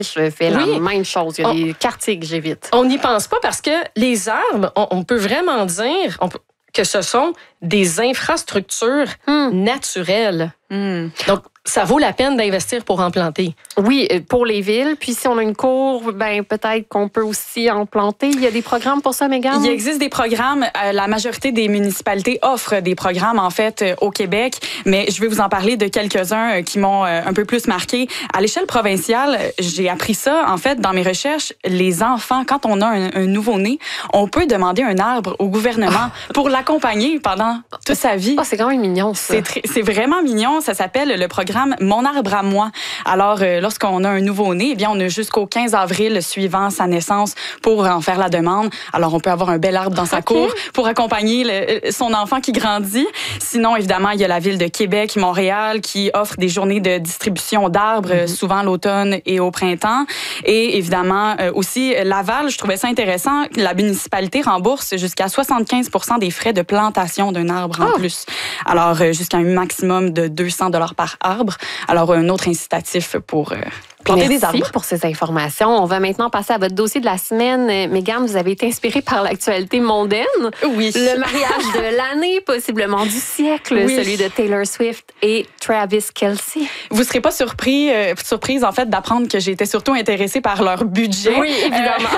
Je fais la même chose. Il y a des quartiers que j'évite. On n'y pense pas parce que les arbres, on peut vraiment dire que ce sont des infrastructures naturelles. Donc, ça vaut la peine d'investir pour en planter. Oui, pour les villes. Puis si on a une cour, peut-être qu'on peut aussi en planter. Il y a des programmes pour ça, Mégane? Il existe des programmes. La majorité des municipalités offrent des programmes, en fait, au Québec. Mais je vais vous en parler de quelques-uns qui m'ont un peu plus marqué. À l'échelle provinciale, j'ai appris ça, en fait, dans mes recherches. Les enfants, quand on a un nouveau-né, on peut demander un arbre au gouvernement pour l'accompagner pendant toute sa vie. C'est quand même mignon, ça. C'est vraiment mignon. Ça s'appelle le programme Mon arbre à moi. Alors, lorsqu'on a un nouveau-né, eh bien, on a jusqu'au 15 avril suivant sa naissance pour en faire la demande. Alors, on peut avoir un bel arbre dans sa cour pour accompagner son enfant qui grandit. Sinon, évidemment, il y a la ville de Québec, Montréal, qui offre des journées de distribution d'arbres, souvent l'automne et au printemps. Et évidemment, aussi, Laval, je trouvais ça intéressant, la municipalité rembourse jusqu'à 75% des frais de plantation d'un arbre en plus. Alors, jusqu'à un maximum de 200 $ par arbre. Alors, un autre incitatif pour planter des arbres. Merci pour ces informations. On va maintenant passer à votre dossier de la semaine. Mégane, vous avez été inspirée par l'actualité mondaine. Oui. Le mariage de l'année, possiblement du siècle, celui de Taylor Swift et Travis Kelce. Vous serez pas surprise, en fait, d'apprendre que j'étais surtout intéressée par leur budget. Oui, évidemment.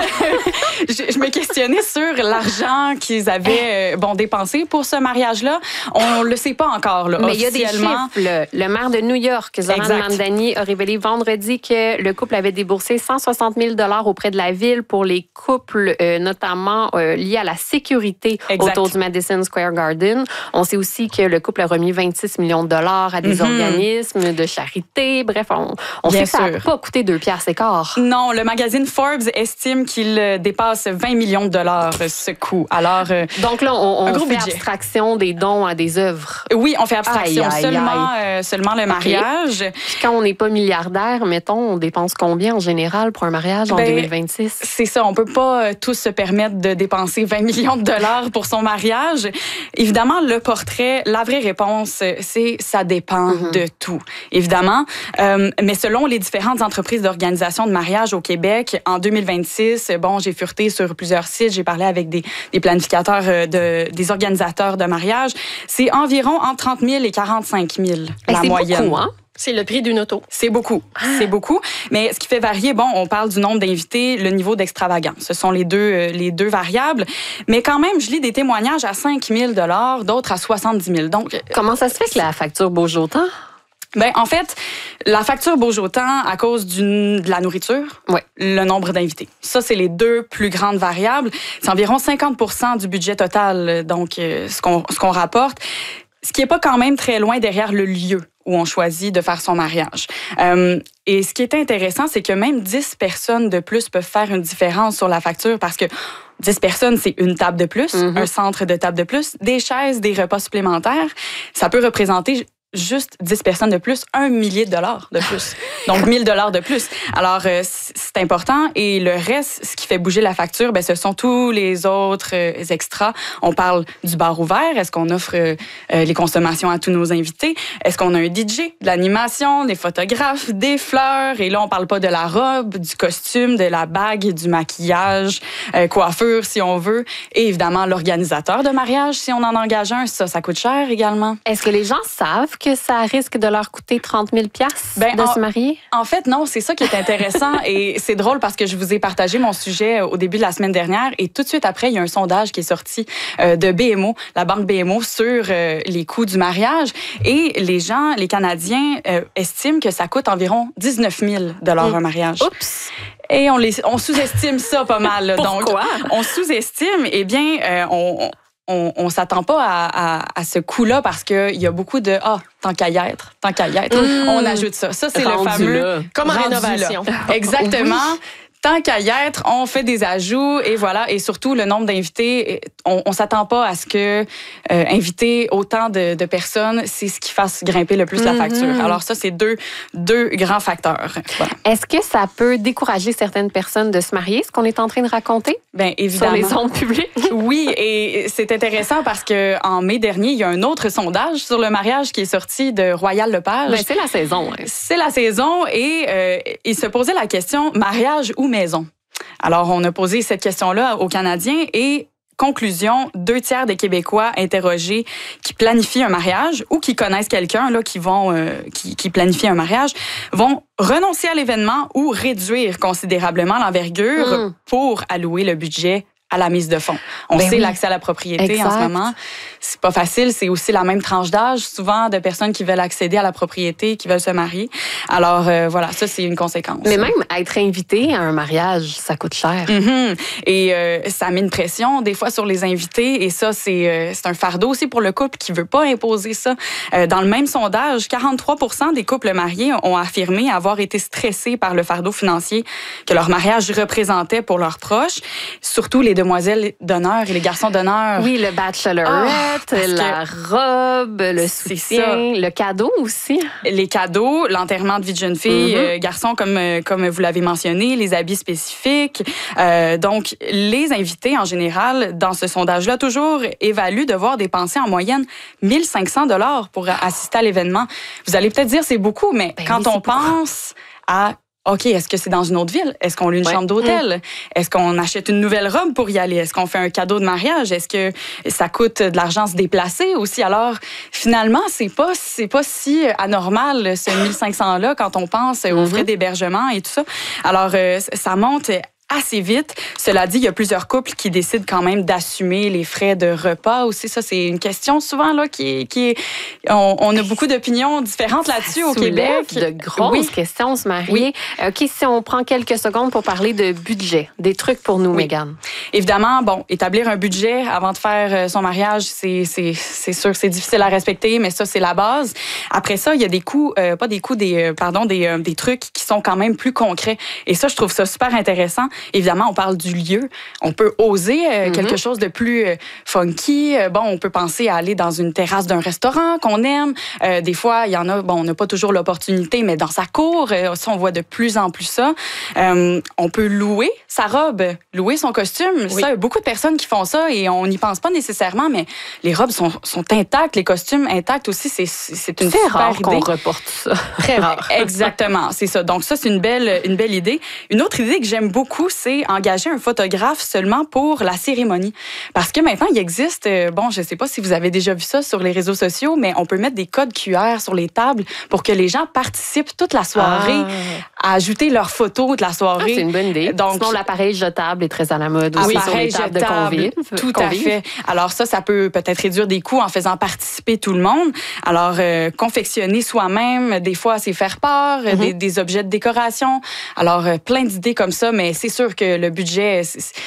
Je me questionnais sur l'argent qu'ils avaient dépensé pour ce mariage-là. On le sait pas encore, là, mais il y a des chiffres. Le maire de New York, Zoran Mamdani, a révélé vendredi que le couple avait déboursé 160 000 $ auprès de la ville pour les couples, notamment liés à la sécurité autour du Madison Square Garden. On sait aussi que le couple a remis 26 millions de dollars à des organismes de charité. Bref, on sait que ça n'a pas coûté 2 piastres et quart. Non, le magazine Forbes estime qu'il dépasse 20 millions de dollars, ce coût. Alors, donc là, on fait abstraction des dons à des œuvres. Oui, on fait abstraction. Seulement le mariage. Puis quand on n'est pas milliardaire, mettons, on dépense combien en général pour un mariage en 2026? C'est ça, on peut pas tous se permettre de dépenser 20 millions de dollars pour son mariage. Évidemment, le portrait, la vraie réponse, c'est ça dépend de tout, évidemment. Mais selon les différentes entreprises d'organisation de mariage au Québec, en 2026, j'ai fureté sur plusieurs sites, j'ai parlé avec des planificateurs, des organisateurs de mariage, c'est environ entre 30 000 et 45 000 la moyenne. C'est beaucoup, hein? C'est le prix d'une auto. C'est beaucoup. C'est beaucoup. Mais ce qui fait varier, on parle du nombre d'invités, le niveau d'extravagance. Ce sont les deux variables. Mais quand même, je lis des témoignages à 5 000 $, d'autres à 70 000 $. Donc, comment ça se fait que la facture bouge autant? En fait, la facture bouge autant à cause de la nourriture, le nombre d'invités. Ça, c'est les deux plus grandes variables. C'est environ 50% du budget total, donc ce qu'on rapporte. Ce qui n'est pas quand même très loin derrière le lieu où on choisit de faire son mariage. Et ce qui est intéressant, c'est que même 10 personnes de plus peuvent faire une différence sur la facture parce que 10 personnes, c'est une table de plus, un centre de table de plus, des chaises, des repas supplémentaires. Ça peut représenter juste 10 personnes de plus, 1 millier de dollars de plus. Donc, 1 000 $ de plus. Alors, c'est important. Et le reste, ce qui fait bouger la facture, ce sont tous les autres extras. On parle du bar ouvert. Est-ce qu'on offre les consommations à tous nos invités? Est-ce qu'on a un DJ, de l'animation, des photographes, des fleurs? Et là, on parle pas de la robe, du costume, de la bague, du maquillage, coiffure, si on veut. Et évidemment, l'organisateur de mariage, si on en engage un, ça coûte cher également. Est-ce que les gens savent que ça risque de leur coûter 30 000 $ de se marier? En fait, non, c'est ça qui est intéressant et c'est drôle parce que je vous ai partagé mon sujet au début de la semaine dernière et tout de suite après, il y a un sondage qui est sorti de BMO, la banque BMO, sur les coûts du mariage et les Canadiens estiment que ça coûte environ 19 000 $ un mariage. Oups! Et on sous-estime ça pas mal. Là. Pourquoi? Donc, on sous-estime, on s'attend pas à ce coût-là parce qu'il y a beaucoup de tant qu'à y être. On ajoute ça. Ça, c'est rendu le fameux. Comme en rénovation. Exactement. Oui. tant qu'à y être, on fait des ajouts et voilà. Et surtout, le nombre d'invités, on s'attend pas à ce que inviter autant de personnes, c'est ce qui fasse grimper le plus la facture. Alors ça, c'est deux grands facteurs. Voilà. Est-ce que ça peut décourager certaines personnes de se marier, ce qu'on est en train de raconter? Bien, évidemment. Sur les ondes publiques? Oui, et c'est intéressant parce qu'en mai dernier, il y a un autre sondage sur le mariage qui est sorti de Royal Lepage. Bien, c'est la saison. Hein. C'est la saison et il se posait la question mariage ou maison. Alors, on a posé cette question-là aux Canadiens et conclusion, 2/3 des Québécois interrogés qui planifient un mariage ou qui connaissent quelqu'un là qui planifie un mariage vont renoncer à l'événement ou réduire considérablement l'envergure pour allouer le budget à la mise de fonds. On sait l'accès à la propriété en ce moment. C'est pas facile. C'est aussi la même tranche d'âge, souvent, de personnes qui veulent accéder à la propriété, qui veulent se marier. Alors, voilà, ça, c'est une conséquence. Mais même être invité à un mariage, ça coûte cher. Et ça met une pression, des fois, sur les invités. Et ça, c'est un fardeau aussi pour le couple qui veut pas imposer ça. Dans le même sondage, 43% des couples mariés ont affirmé avoir été stressés par le fardeau financier que leur mariage représentait pour leurs proches, surtout les demoiselles d'honneur et les garçons d'honneur. Oui, le bachelorette, la robe, le soutien, le cadeau aussi. Les cadeaux, l'enterrement de vie de jeune fille, garçons comme vous l'avez mentionné, les habits spécifiques. Donc, les invités en général, dans ce sondage-là, toujours évaluent devoir dépenser en moyenne 1 500 $ pour assister à l'événement. Vous allez peut-être dire c'est beaucoup, mais quand on pense à OK, est-ce que c'est dans une autre ville? Est-ce qu'on loue une chambre d'hôtel? Est-ce qu'on achète une nouvelle robe pour y aller? Est-ce qu'on fait un cadeau de mariage? Est-ce que ça coûte de l'argent se déplacer aussi? Alors, finalement, c'est pas si anormal, ce 1 500-là, quand on pense aux frais d'hébergement et tout ça. Alors, ça monte assez vite. Cela dit, il y a plusieurs couples qui décident quand même d'assumer les frais de repas aussi. Ça, c'est une question souvent là on a beaucoup d'opinions différentes là-dessus au Québec. De grosses questions, se marier. OK, si on prend quelques secondes pour parler de budget, des trucs pour nous, Mégane. Évidemment, établir un budget avant de faire son mariage, c'est sûr que c'est difficile à respecter, mais ça, c'est la base. Après ça, il y a des trucs qui sont quand même plus concrets. Et ça, je trouve ça super intéressant. Évidemment, on parle du lieu. On peut oser quelque chose de plus funky. On peut penser à aller dans une terrasse d'un restaurant qu'on aime. Des fois, il y en a, on n'a pas toujours l'opportunité, mais dans sa cour, ça, on voit de plus en plus ça. On peut louer sa robe, louer son costume. Ça, il y a beaucoup de personnes qui font ça et on n'y pense pas nécessairement, mais les robes sont intactes, les costumes intacts aussi. C'est une super rare idée. qu'on reporte ça. Très rare. Exactement, c'est ça. Donc ça, c'est une belle idée. Une autre idée que j'aime beaucoup, c'est engager un photographe seulement pour la cérémonie. Parce que maintenant, il existe, je ne sais pas si vous avez déjà vu ça sur les réseaux sociaux, mais on peut mettre des codes QR sur les tables pour que les gens participent toute la soirée à ajouter leurs photos de la soirée. C'est une bonne idée. Donc, sinon, l'appareil jetable est très à la mode aussi sur les tables de convives. Tout à fait. Alors ça peut peut-être réduire des coûts en faisant participer tout le monde. Alors, confectionner soi-même, des fois, c'est faire part, des objets de décoration. Alors, plein d'idées comme ça, mais c'est sûr que le budget,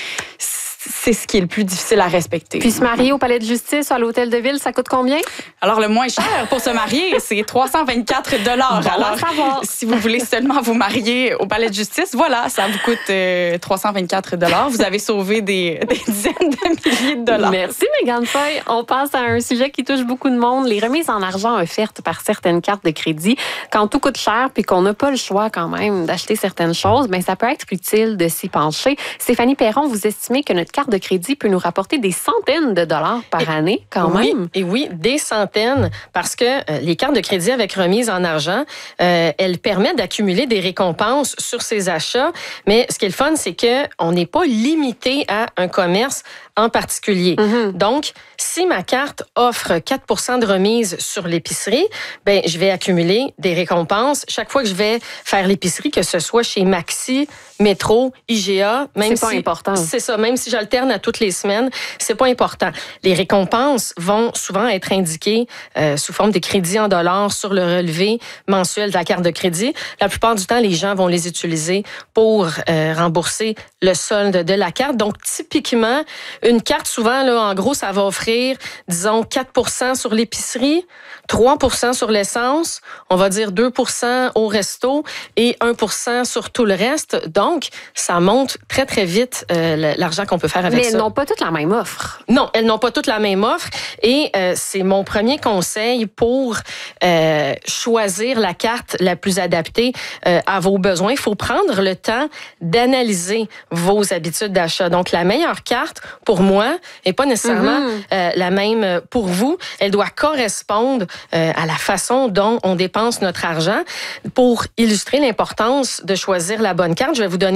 c'est ce qui est le plus difficile à respecter. Puis se marier au palais de justice ou à l'hôtel de ville, ça coûte combien? Alors, le moins cher pour se marier, c'est 324 $. Alors, si vous voulez seulement vous marier au palais de justice, voilà, ça vous coûte 324 $. Vous avez sauvé des dizaines de milliers de dollars. Merci, Mégane Foy. On passe à un sujet qui touche beaucoup de monde, les remises en argent offertes par certaines cartes de crédit. Quand tout coûte cher puis qu'on n'a pas le choix quand même d'acheter certaines choses, ça peut être utile de s'y pencher. Stéphanie Perron, vous estimez que notre carte de crédit peut nous rapporter des centaines de dollars par année quand même? Et oui, des centaines, parce que les cartes de crédit avec remise en argent, elles permettent d'accumuler des récompenses sur ses achats. Mais ce qui est le fun, c'est qu'on n'est pas limité à un commerce en particulier. Donc, si ma carte offre 4 % de remise sur l'épicerie, je vais accumuler des récompenses chaque fois que je vais faire l'épicerie, que ce soit chez Maxi, Métro, IGA. C'est pas important. C'est ça, même si j'alterne à toutes les semaines, c'est pas important. Les récompenses vont souvent être indiquées sous forme de crédits en dollars sur le relevé mensuel de la carte de crédit. La plupart du temps, les gens vont les utiliser pour rembourser le solde de la carte. Donc, typiquement, Une carte, souvent, là, en gros, ça va offrir, disons, 4 % sur l'épicerie, 3 % sur l'essence, on va dire 2 % au resto et 1 % sur tout le reste. Donc, ça monte très, très vite l'argent qu'on peut faire avec ça. Mais elles n'ont pas toutes la même offre. Non, elles n'ont pas toutes la même offre. Et c'est mon premier conseil pour choisir la carte la plus adaptée à vos besoins. Il faut prendre le temps d'analyser vos habitudes d'achat. Donc, la meilleure carte, pour moi, n'est pas nécessairement la même pour vous. Elle doit correspondre à la façon dont on dépense notre argent. Pour illustrer l'importance de choisir la bonne carte, je vais vous donner